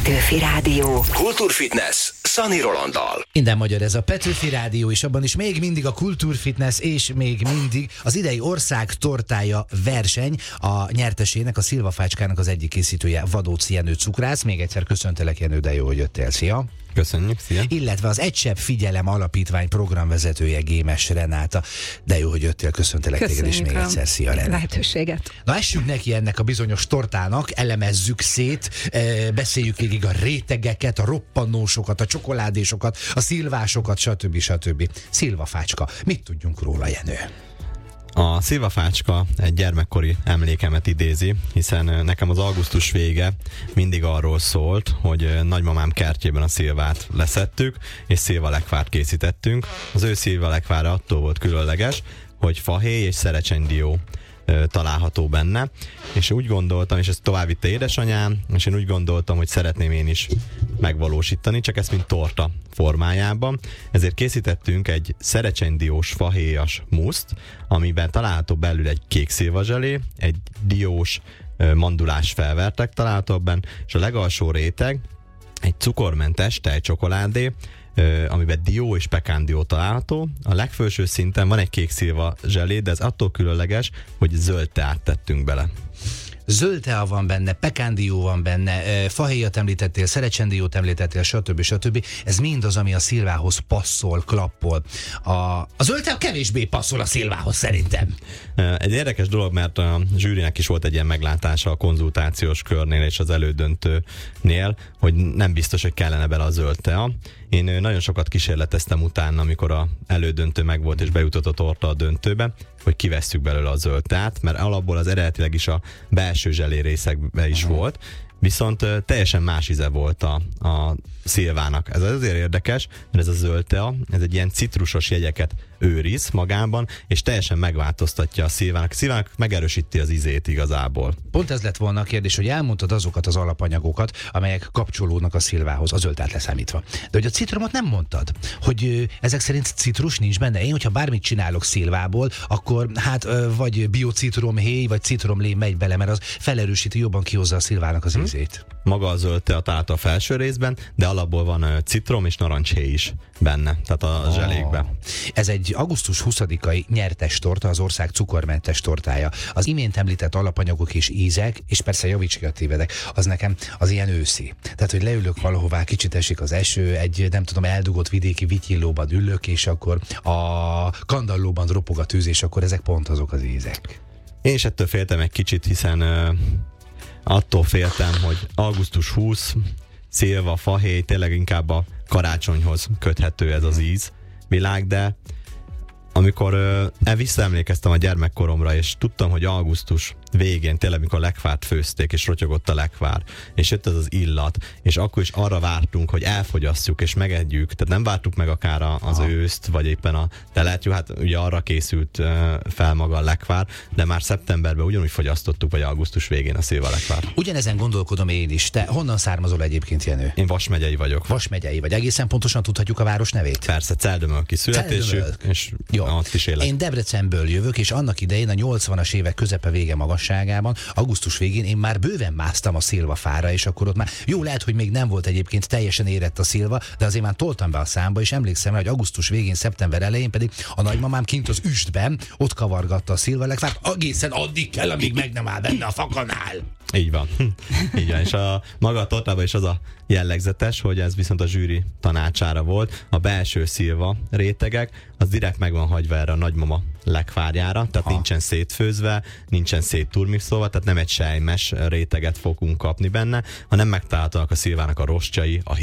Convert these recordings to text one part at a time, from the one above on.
Petőfi Rádió. Kultúrfitness Szani Rolanddal. Minden magyar ez a Petőfi Rádió, és abban is még mindig a kultúrfitness, és még mindig az idei ország tortája verseny. A nyertesének, a Szilvafácskának az egyik készítője Vadóci Jenő cukrász. Még egyszer köszöntelek, Jenő, de jó, hogy jöttél. Szia! Köszönjük, szia! Illetve az Egysebb Figyelem Alapítvány programvezetője, Gémes Renáta. De jó, hogy jöttél, köszöntelek téged is még egyszer. Szia, Renáta! Lehetőséget. Na, essünk neki ennek a bizonyos tortának, elemezzük szét, beszéljük végig a rétegeket, a roppannósokat, a csokoládésokat, a szilvásokat, stb. Szilvafácska. Mit tudjunk róla, Jenő? A szilvafácska egy gyermekkori emlékemet idézi, hiszen nekem az augusztus vége mindig arról szólt, hogy nagymamám kertjében a szilvát leszettük, és szilvalekvárt készítettünk. Az ő szilvalekvára attól volt különleges, hogy fahéj és szerecsendió található benne, és úgy gondoltam, és ezt tovább vitte édesanyám, és én úgy gondoltam, hogy szeretném én is megvalósítani, csak ezt mint torta formájában. Ezért készítettünk egy szerecsendiós fahéjas muszt, amiben található belül egy kék szilvazselé, egy diós mandulás felvertek található benne, és a legalsó réteg egy cukormentes tejcsokoládé, amiben dió és pekándió található. A legfelső szinten van egy kék szilva zselé, de ez attól különleges, hogy zöld teát tettünk bele. Zöld tea van benne, pekándió van benne, fahéjat említettél, szerecsendiót említettél, stb. Ez mind az, ami a szilvához passzol, klappol. A zöld tea kevésbé passzol a szilvához szerintem. Egy érdekes dolog, mert a zsűrinek is volt egy ilyen meglátása a konzultációs körnél és az elődöntőnél, hogy nem biztos, hogy kellene bele a zöld tea. Én nagyon sokat kísérleteztem utána, amikor a elődöntő megvolt és bejutott a torta a döntőbe, hogy kivesszük belőle a zöld teát, mert alapból az eredetileg is a belső zselé részekben is volt, viszont teljesen más íze volt a szilvának. Ez azért érdekes, mert ez a zöld tea, ez egy ilyen citrusos jegyeket őriz magában, és teljesen megváltoztatja a szilvának. A szilvának megerősíti az ízét igazából. Pont ez lett volna a kérdés, hogy elmondtad azokat az alapanyagokat, amelyek kapcsolódnak a szilvához, a zöld teát leszámítva. De hogy a citromot nem mondtad, hogy ezek szerint citrus nincs benne. Én, hogyha bármit csinálok szilvából, akkor hát vagy biocitromhéj, vagy citromlé megy bele, mert az felerősíti, jobban kihozza a szilvának az ízét. Maga a zöld tea található a felső részben, de alapból van citrom és narancshéj is benne, tehát a zselékben. Ez egy augusztus 20-ai nyertes torta, az ország cukormentes tortája. Az imént említett alapanyagok és ízek, és persze javíts ki, a tévedek, az nekem az ilyen őszi. Tehát, hogy leülök valahová, kicsit esik az eső, egy nem tudom, eldugott vidéki vityillóban ülök, és akkor a kandallóban ropog a tűz, és akkor ezek pont azok az ízek. Én is ettől féltem egy kicsit, hiszen attól féltem, hogy augusztus 20, szilva, fahéj, tényleg inkább a karácsonyhoz köthető ez az íz világ, de amikor visszaemlékeztem a gyermekkoromra, és tudtam, hogy augusztus végén tényleg, mikor lekvárt főzték, és rotyogott a lekvár, és jött ez az illat, és akkor is arra vártunk, hogy elfogyasszuk, és megedjük, tehát nem vártuk meg akár az őszt, vagy éppen a telettyű, hát ugye arra készült fel maga a lekvár, de már szeptemberben ugyanúgy fogyasztottuk, vagy augusztus végén a szilvalekvár. Ugyanezen gondolkodom én is. Te honnan származol egyébként, Jenő? Én Vas megyei vagyok. Vas megyei vagy. Egészen pontosan tudhatjuk a város nevét? Persze, Celldömölki születésű, és ott is élek. Én Debrecenből jövök, és annak idején a 80-as évek közepe vége magasságában, augusztus végén én már bőven másztam a szilvafára, és akkor ott már jó, lehet, hogy még nem volt egyébként teljesen érett a szilva, de azért már toltam be a számba, és emlékszem, hogy augusztus végén, szeptember elején pedig a nagymamám kint az üstben ott kavargatta a szilvalekvárt, egészen addig kell, amíg meg nem áll benne a fakanál. Így van. Így van. És maga a tortában is az a jellegzetes, hogy ez viszont a zsűri tanácsára volt. A belső szilva rétegek, az direkt meg van hagyva erre a nagymama lekvárjára, tehát nincsen szétfőzve, nincsen szétturmixolva, tehát nem egy sejmes réteget fogunk kapni benne, hanem megtalálhatóak a szilvának a rostjai, a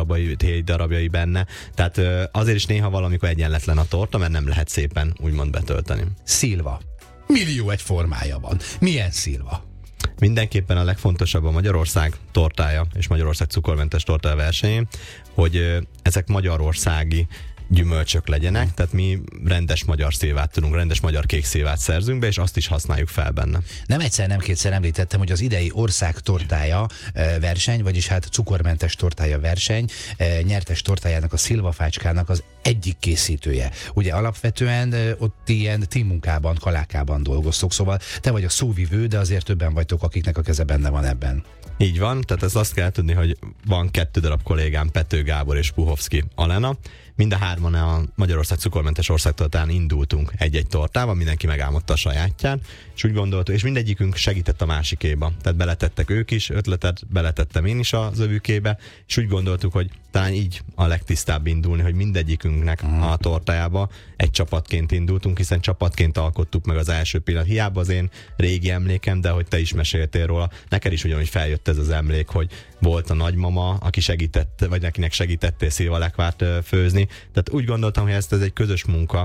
héj darabjai benne, tehát azért is néha valamikor egyenletlen a torta, mert nem lehet szépen úgymond betölteni. Szilva. Millió egy formája van. Milyen szilva? Mindenképpen a legfontosabb a Magyarország tortája és Magyarország cukormentes tortája versenyén, hogy ezek magyarországi gyümölcsök legyenek, tehát mi rendes magyar szilvát tudunk, rendes magyar kék szilvát szerzünk be, és azt is használjuk fel benne. Nem egyszer, nem kétszer említettem, hogy az idei ország tortája verseny, vagyis hát cukormentes tortája verseny, nyertes tortájának, a Szilvafácskának az egyik készítője. Ugye alapvetően ott ilyen teammunkában, kalákában dolgoztok, szóval te vagy a szóvivő, de azért többen vagytok, akiknek a keze benne van ebben. Így van, tehát ezt azt kell tudni, hogy van 2 darab kollégám, Pető Gábor és Puhovszki Alena. Mind a hárman a Magyarország cukormentes országtortán indultunk egy-egy tortával, mindenki megálmodta a sajátján, és úgy gondoltuk, és mindegyikünk segített a másikéba. Tehát beletettek ők is ötletet, beletettem én is az övükébe, és úgy gondoltuk, hogy talán így a legtisztább indulni, hogy mindegyikünknek a tortájába egy csapatként indultunk, hiszen csapatként alkottuk meg az első pillanat. Hiába az én régi emlékem, de hogy te is meséltél róla, neked is ugyanúgy feljött ez az emlék, hogy volt a nagymama, aki segített, vagy nekinek segítettél szilvalekvárt főzni. Tehát úgy gondoltam, hogy ez egy közös munka,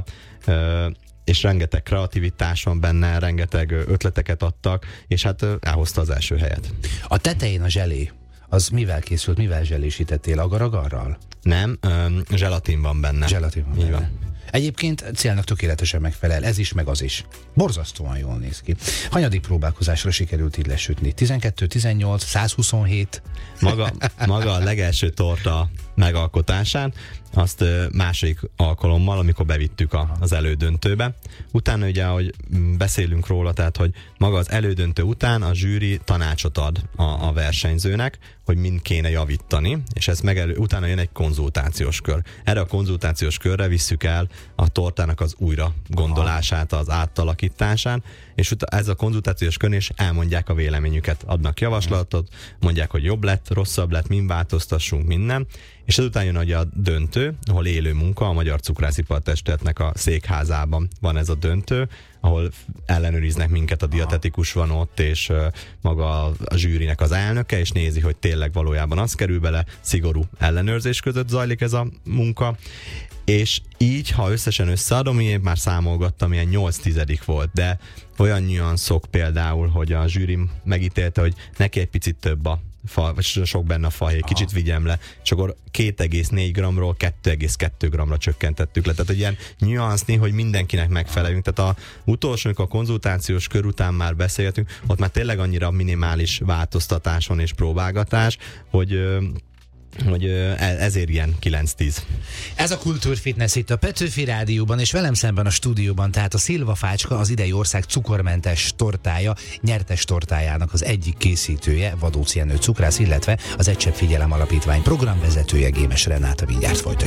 és rengeteg kreativitás van benne, rengeteg ötleteket adtak, és hát elhozta az első helyet. A tetején a zselé, az mivel készült, mivel zselésítettél? Agar-agarral? Nem, zselatin van benne. Zselatin van benne. Van. Egyébként célnak tökéletesen megfelel, ez is, meg az is. Borzasztóan jól néz ki. Hanyadik próbálkozásra sikerült így lesütni? 12, 18, 127? Maga a legelső torta megalkotásán, azt második alkalommal, amikor bevittük az elődöntőbe. Utána ugye, ahogy beszélünk róla, tehát, hogy maga az elődöntő után a zsűri tanácsot ad a versenyzőnek, hogy mind kéne javítani, és ez utána jön egy konzultációs kör. Erre a konzultációs körre visszük el a tortának az újra gondolását, az átalakításán, és ez a konzultációs kör is elmondják a véleményüket, adnak javaslatot, mondják, hogy jobb lett, rosszabb lett, mind változtassunk, minden, és ezután jön ugye a döntő, ahol élő munka, a Magyar Cukrászipar Testületnek a székházában van ez a döntő, ahol ellenőriznek minket, a dietetikus van ott, és maga a zsűrinek az elnöke, és nézi, hogy tényleg valójában az kerül bele, szigorú ellenőrzés között zajlik ez a munka, és így, ha összesen összeadom, én már számolgattam, ilyen 8/10 volt, de olyan nüanszok például, hogy a zsűri megítélte, hogy neki egy picit több a fa, vagy sok benne a fahéj, kicsit vigyem le, és akkor 2,4 g-ról 2,2 g-ra csökkentettük le. Tehát egy ilyen nüanszni, hogy mindenkinek megfeleljünk. Tehát a utolsó, a konzultációs kör után már beszéltünk, ott már tényleg annyira minimális változtatás van és próbálgatás, hogy ezért ilyen 9-10. Ez a Kultúrfitness itt a Petőfi Rádióban, és velem szemben a stúdióban, tehát a Szilvafácska, az idei ország cukormentes tortája, nyertes tortájának az egyik készítője, Vadóc Jenő cukrász, illetve az Egy Csepp Figyelem Alapítvány programvezetője, Gémes Renáta. Mindjárt folytatjuk.